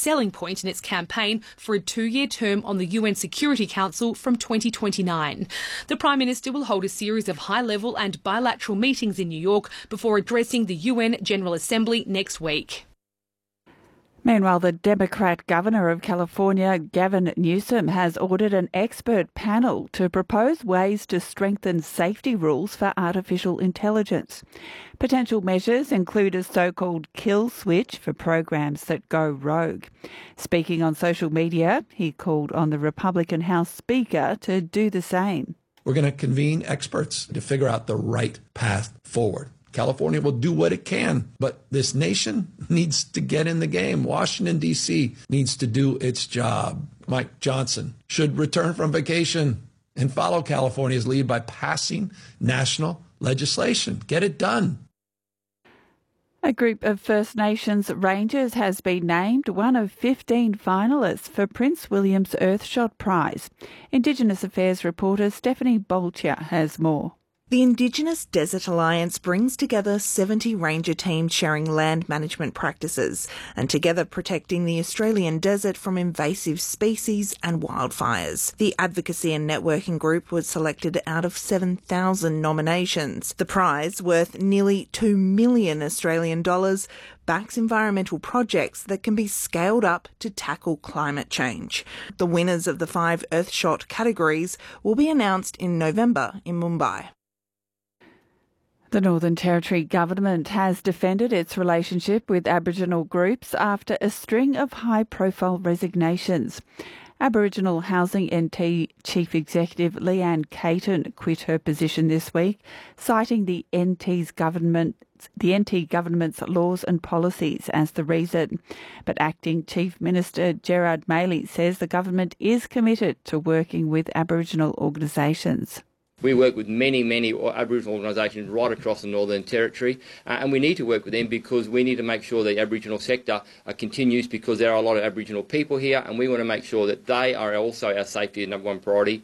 selling point in its campaign for a 2-year term on the UN Security Council from 2029. The Prime Minister will hold a series of high-level and bilateral meetings in New York before addressing the UN General Assembly next week. Meanwhile, the Democrat Governor of California, Gavin Newsom, has ordered an expert panel to propose ways to strengthen safety rules for artificial intelligence. Potential measures include a so-called kill switch for programs that go rogue. Speaking on social media, he called on the Republican House Speaker to do the same. We're going to convene experts to figure out the right path forward. California will do what it can, but this nation needs to get in the game. Washington, D.C. needs to do its job. Mike Johnson should return from vacation and follow California's lead by passing national legislation. Get it done. A group of First Nations rangers has been named one of 15 finalists for Prince William's Earthshot Prize. Indigenous Affairs reporter Stephanie Bolcher has more. The Indigenous Desert Alliance brings together 70 ranger teams sharing land management practices and together protecting the Australian desert from invasive species and wildfires. The advocacy and networking group was selected out of 7,000 nominations. The prize, worth nearly $2 million Australian dollars, backs environmental projects that can be scaled up to tackle climate change. The winners of the 5 Earthshot categories will be announced in November in Mumbai. The Northern Territory government has defended its relationship with Aboriginal groups after a string of high-profile resignations. Aboriginal Housing NT Chief Executive Leanne Caton quit her position this week, citing the NT government's laws and policies as the reason. But Acting Chief Minister Gerard Maley says the government is committed to working with Aboriginal organisations. We work with many Aboriginal organisations right across the Northern Territory, and we need to work with them because we need to make sure the Aboriginal sector continues, because there are a lot of Aboriginal people here, and we want to make sure that they are also our safety and number one priority.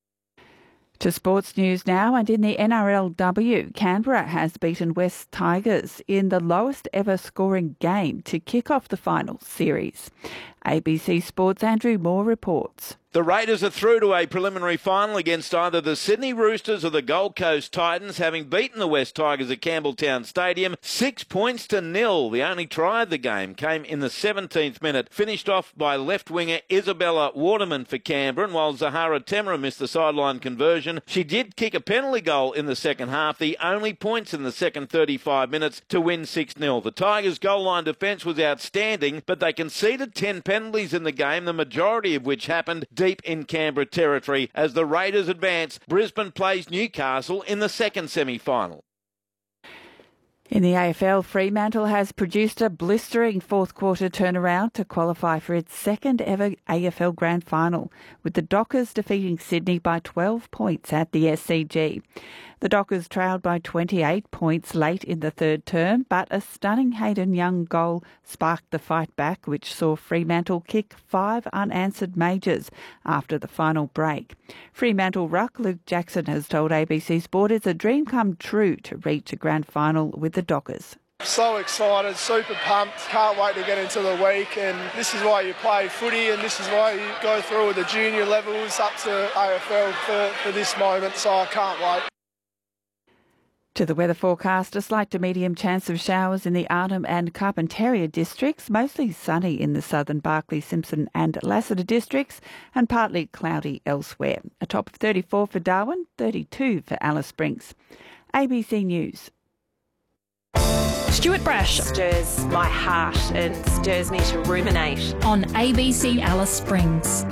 To sports news now, and in the NRLW, Canberra has beaten West Tigers in the lowest ever scoring game to kick off the final series. ABC Sports' Andrew Moore reports. The Raiders are through to a preliminary final against either the Sydney Roosters or the Gold Coast Titans, having beaten the West Tigers at Campbelltown Stadium 6-0. The only try of the game came in the 17th minute, finished off by left winger Isabella Waterman for Canberra, and while Zahara Temra missed the sideline conversion, she did kick a penalty goal in the second half, the only points in the second 35 minutes to win 6-0. The Tigers' goal line defence was outstanding, but they conceded 10 penalties in the game, the majority of which happened deep in Canberra territory. As the Raiders advance, Brisbane plays Newcastle in the second semi-final. In the AFL, Fremantle has produced a blistering fourth quarter turnaround to qualify for its second ever AFL Grand Final, with the Dockers defeating Sydney by 12 points at the SCG. The Dockers trailed by 28 points late in the third term, but a stunning Hayden Young goal sparked the fight back, which saw Fremantle kick 5 unanswered majors after the final break. Fremantle ruck Luke Jackson has told ABC Sport it's a dream come true to reach a grand final with the Dockers. So excited, super pumped, can't wait to get into the week, and this is why you play footy and this is why you go through with the junior levels up to AFL for this moment, so I can't wait. To the weather forecast, a slight to medium chance of showers in the Arnhem and Carpentaria districts, mostly sunny in the southern Barkly, Simpson and Lassiter districts, and partly cloudy elsewhere. A top of 34 for Darwin, 32 for Alice Springs. ABC News. Stuart Brash stirs my heart and stirs me to ruminate. On ABC Alice Springs.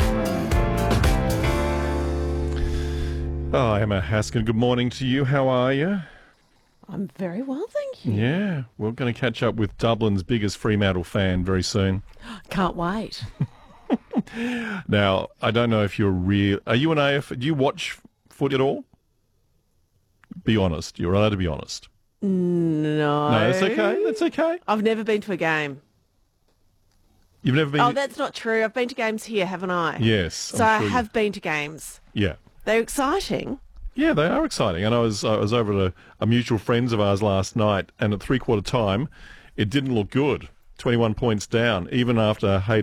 Oh, Emma Haskin, good morning to you. How are you? I'm very well, thank you. Yeah, we're going to catch up with Dublin's biggest Fremantle fan very soon. Can't wait. Now, I don't know if you're real. Are you an AF? Do you watch foot at all? Be honest. You're allowed to be honest. No. No, it's okay. That's okay. I've never been to a game. You've never been? Oh, that's not true. I've been to games here, haven't I? Yes. So I have been to games. Yeah. They're exciting. Yeah, they are exciting. And I was over at a mutual friends of ours last night, and at three-quarter time, it didn't look good. 21 points down, even after Hayden